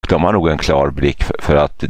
de har nog en klar blick för att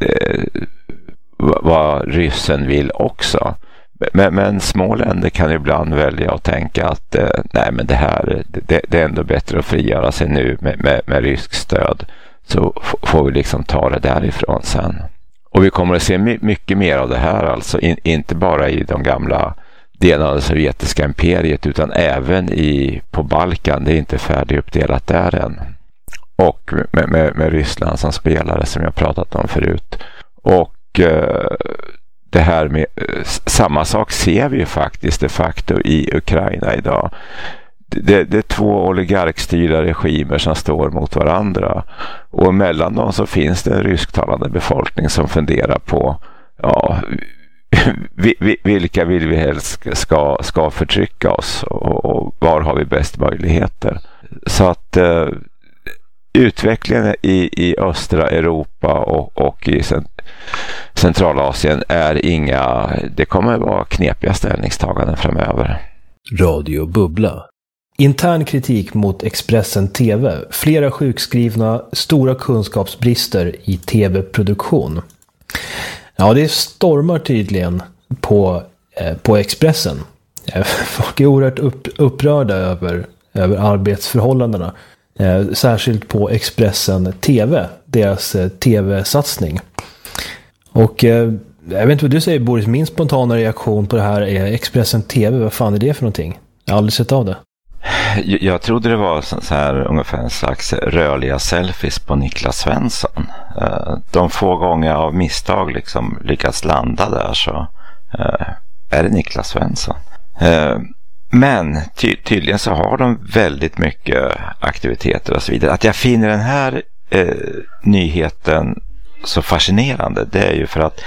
vad ryssen vill också. Men små länder kan ibland välja att tänka att nej, men det är ändå bättre att frigöra sig nu med rysk stöd, så får vi liksom ta det därifrån sen. Och vi kommer att se mycket mer av det här, alltså inte bara i de gamla delarna av det sovjetiska imperiet, utan även på Balkan. Det är inte färdiguppdelat där än. Och med Ryssland som spelare, som jag pratat om förut. Och det här med samma sak ser vi ju faktiskt de facto i Ukraina idag. Det är två oligarkstyrda regimer som står mot varandra, och mellan dem så finns det en rysktalande befolkning som funderar på vilka vill vi helst ska förtrycka oss, och var har vi bäst möjligheter. Så att utvecklingen i östra Europa och i Centralasien det kommer att vara knepiga ställningstaganden framöver. Radio Bubbla. Intern kritik mot Expressen TV. Flera sjukskrivna, stora kunskapsbrister i tv-produktion. Ja, det stormar tydligen på Expressen. Folk är oerhört upprörda över arbetsförhållandena. Särskilt på Expressen TV, deras tv-satsning. Och jag vet inte vad du säger, Boris. Min spontana reaktion på det här är Expressen TV. Vad fan är det för någonting? Jag har aldrig sett av det. Jag trodde det var så här ungefär en slags rörliga selfies på Niklas Svensson. De få gånger av misstag liksom lyckats landa där, så är det Niklas Svensson. Men tydligen så har de väldigt mycket aktiviteter och så vidare. Att jag finner den här nyheten så fascinerande, det är ju för att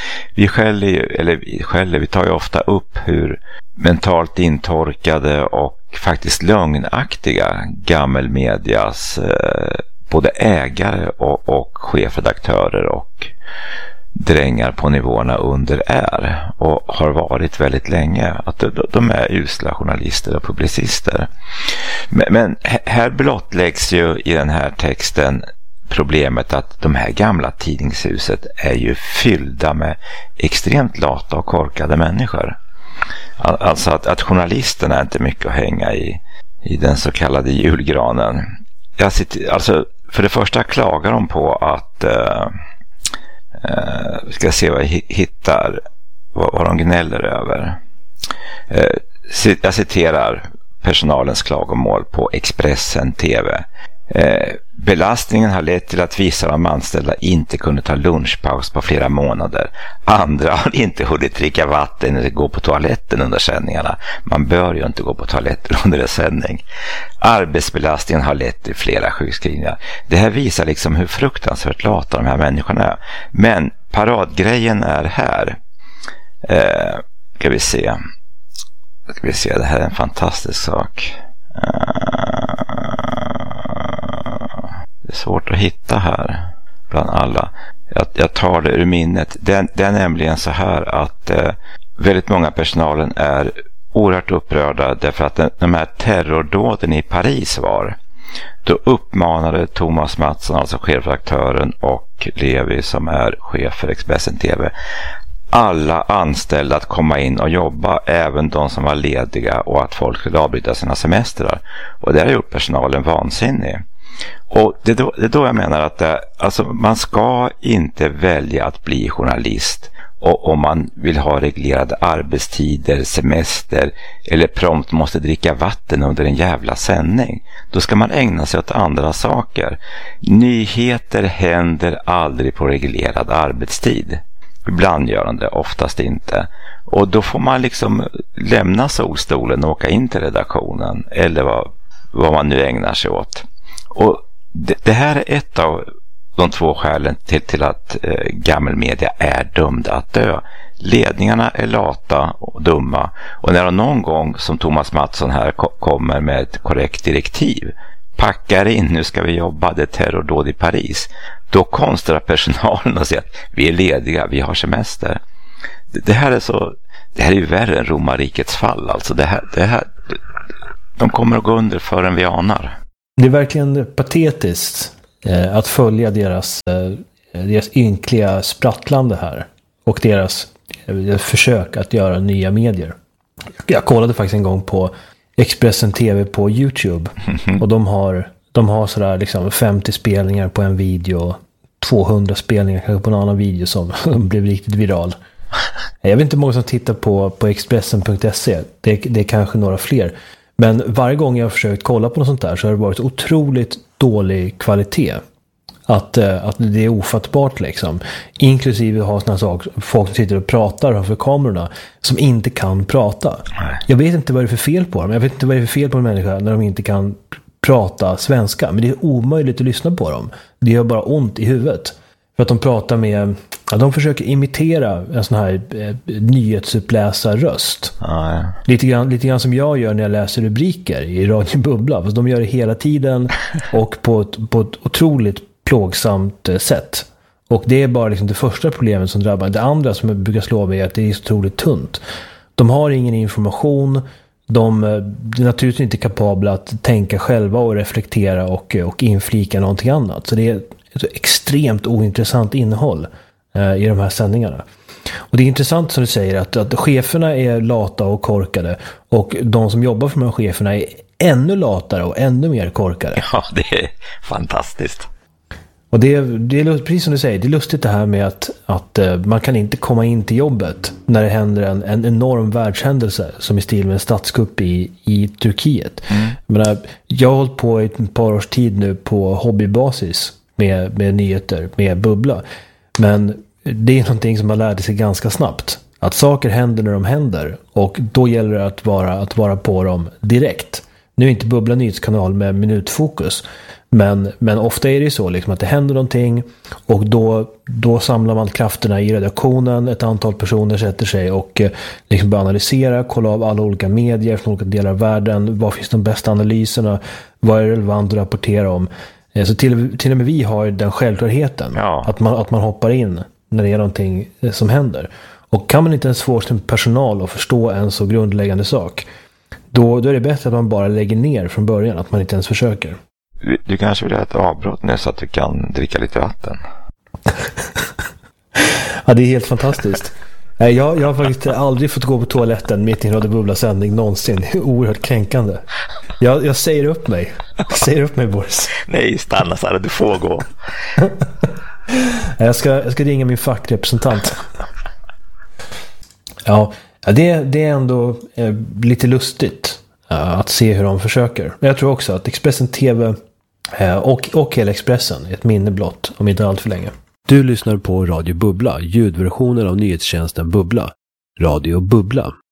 vi tar ju ofta upp hur mentalt intorkade och faktiskt lögnaktiga gammelmedias både ägare och chefredaktörer och drängar på nivåerna under är och har varit väldigt länge, att de är usla journalister och publicister. Men här blottläggs ju i den här texten problemet att de här gamla tidningshuset är ju fyllda med extremt lata och korkade människor. Alltså att journalisterna är inte mycket att hänga i den så kallade julgranen. Alltså för det första klagar de på att ska se vad jag hittar, vad de gnäller över. Jag citerar personalens klagomål på Expressen TV. Belastningen har lett till att vissa av de anställda inte kunde ta lunchpaus på flera månader. Andra har inte hunnit dricka vatten eller gå på toaletten under sändningarna. Man bör ju inte gå på toaletten under en sändning. Arbetsbelastningen har lett till flera sjukskrivningar. Det här visar liksom hur fruktansvärt lata de här människorna är. Men paradgrejen är här. Ska vi se, det här är en fantastisk sak. Det är svårt att hitta här bland alla. Jag tar det ur minnet. Det är nämligen så här att väldigt många personalen är oerhört upprörda därför att de här terrordåden i Paris då uppmanade Thomas Mattsson, alltså chefredaktören, och Levi som är chef för Expressen TV, alla anställda att komma in och jobba, även de som var lediga, och att folk skulle avbryta sina semestrar. Och det har gjort personalen vansinnig. Och det är då jag menar att alltså man ska inte välja att bli journalist och om man vill ha reglerade arbetstider, semester eller prompt måste dricka vatten under en jävla sändning. Då ska man ägna sig åt andra saker. Nyheter händer aldrig på reglerad arbetstid. Ibland gör de det, oftast inte. Och då får man liksom lämna solstolen och åka in till redaktionen eller vad man nu ägnar sig åt. Och det här är ett av de två skälen till att gammelmedia är dömda att dö. Ledningarna är lata och dumma, och när de någon gång, som Thomas Mattsson här, kommer med ett korrekt direktiv, packar in, nu ska vi jobba, det är terrordåd i Paris, då konstrar personalen och säger att vi är lediga, vi har semester. Det här är ju värre än romarrikets fall. Alltså det här, de kommer att gå under förrän vi anar. Det är verkligen patetiskt att följa deras ynkliga sprattlande här. Och deras försök att göra nya medier. Jag kollade faktiskt en gång på Expressen TV på YouTube. Och de har sådär liksom 50 spelningar på en video. 200 spelningar kanske på en annan video som blev riktigt viral. Jag vet inte hur många som tittar på Expressen.se. Det är kanske några fler. Men varje gång jag har försökt kolla på något sånt där så har det varit otroligt dålig kvalitet. Att det är ofattbart liksom. Inklusive ha såna saker, folk som sitter och pratar framför kamerorna som inte kan prata. Nej. Jag vet inte vad det är för fel på dem. Jag vet inte vad det är för fel på en människa när de inte kan prata svenska. Men det är omöjligt att lyssna på dem. Det gör bara ont i huvudet. För att de pratar med... Ja, de försöker imitera en sån här nyhetsuppläsarröst. Ja. Lite grann som jag gör när jag läser rubriker i Radio Bubbla. Fast de gör det hela tiden och på ett otroligt plågsamt sätt. Och det är bara liksom det första problemet som drabbar. Det andra som jag brukar slå mig är att det är så otroligt tunt. De har ingen information. De är naturligtvis inte kapabla att tänka själva och reflektera och inflika någonting annat. Så det är ett extremt ointressant innehåll i de här sändningarna. Och det är intressant som du säger att cheferna är lata och korkade och de som jobbar för de här cheferna är ännu latare och ännu mer korkade. Ja, det är fantastiskt. Och det är precis som du säger, det är lustigt det här med att man kan inte komma in till jobbet när det händer en enorm världshändelse som i stil med en statskupp i Turkiet. Jag har hållit på i ett par års tid nu på hobbybasis med nyheter, med Bubbla. Men det är någonting som man lärde sig ganska snabbt. Att saker händer när de händer och då gäller det att vara på dem direkt. Nu är inte Bubbla nyhetskanal med minutfokus. Men ofta är det så liksom att det händer någonting och då samlar man krafterna i redaktionen, ett antal personer sätter sig och liksom börjar analysera, kolla av alla olika medier från olika delar av världen, var finns de bästa analyserna, vad är relevant att rapportera om. Så till och med vi har den självklarheten att man hoppar in när det är någonting som händer. Och kan man inte ens få sin personal att förstå en så grundläggande sak, då är det bättre att man bara lägger ner från början, att man inte ens försöker. Du kanske vill ha ett avbrott nu så att du kan dricka lite vatten. Ja, det är helt fantastiskt. Jag har faktiskt aldrig fått gå på toaletten mitt i en Radio Bubbla-sändning någonsin. Det är oerhört kränkande. Jag säger upp mig. Boris. Nej, stanna Sara, du får gå. Jag ska ringa min fackrepresentant. Ja, det är ändå lite lustigt att se hur de försöker. Men jag tror också att Expressen TV och hela Expressen är ett minne blott om inte allt för länge. Du lyssnar på Radio Bubbla, ljudversionen av nyhetstjänsten Bubbla. Radio Bubbla.